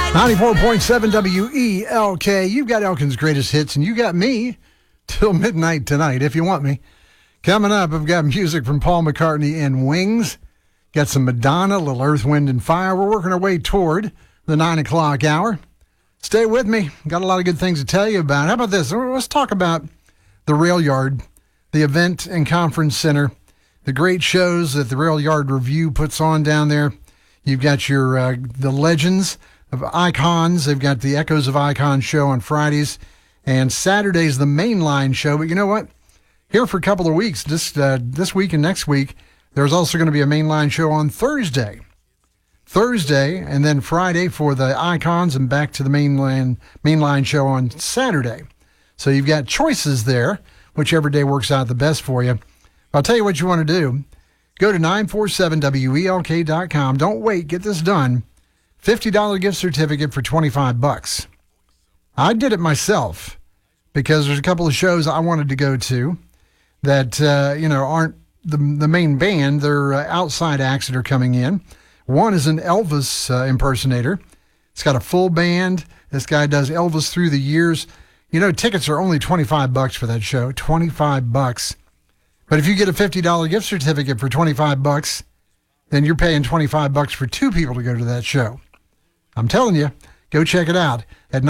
94.7 WELK. You've got Elkin's greatest hits, and you got me till midnight tonight if you want me. Coming up, I've got music from Paul McCartney and Wings. Got some Madonna, a little Earth, Wind, and Fire. We're working our way toward the 9 o'clock hour. Stay with me. Got a lot of good things to tell you about. How about this? Let's talk about the Rail Yard, the event and conference center, the great shows that the Rail Yard Review puts on down there. You've got your the Legends of Icons. They've got the Echoes of Icons show on Fridays, and Saturday's the Mainline show. But you know what? Here for a couple of weeks, this week and next week, there's also going to be a Mainline show on Thursday, and then Friday for the Icons, and back to the Mainline show on Saturday. So you've got choices there, whichever day works out the best for you. I'll tell you what you want to do. Go to 947WELK.com. Don't wait. Get this done. $50 gift certificate for $25. I did it myself because there's a couple of shows I wanted to go to that, aren't the main band. They're outside acts that are coming in. One is an Elvis impersonator. It's got a full band. This guy does Elvis through the years. You know, tickets are only $25 for that show, $25. But if you get a $50 gift certificate for $25, then you're paying $25 for two people to go to that show. I'm telling you, go check it out at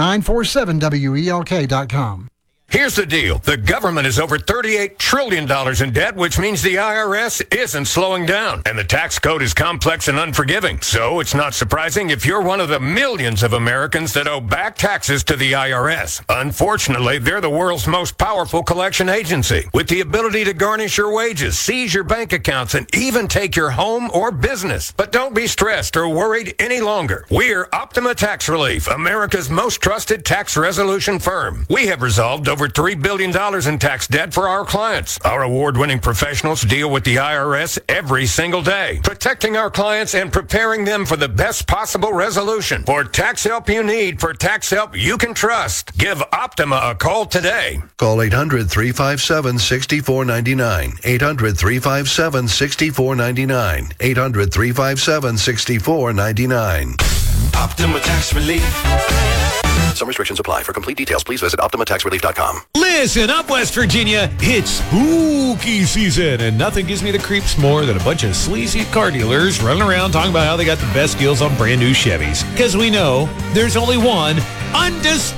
947WELK.com. Here's the deal. The government is over $38 trillion in debt, which means the IRS isn't slowing down. And the tax code is complex and unforgiving. So it's not surprising if you're one of the millions of Americans that owe back taxes to the IRS. Unfortunately, they're the world's most powerful collection agency, with the ability to garnish your wages, seize your bank accounts, and even take your home or business. But don't be stressed or worried any longer. We're Optima Tax Relief, America's most trusted tax resolution firm. We have resolved over $3 billion in tax debt for our clients. Our award-winning professionals deal with the IRS every single day, protecting our clients and preparing them for the best possible resolution. For tax help you need, for tax help you can trust, give Optima a call today. Call 800-357-6499. 800-357-6499. 800-357-6499. Optima Tax Relief. Some restrictions apply. For complete details, please visit OptimaTaxRelief.com. Listen up, West Virginia. It's spooky season, and nothing gives me the creeps more than a bunch of sleazy car dealers running around talking about how they got the best deals on brand new Chevys. Because we know there's only one undisputed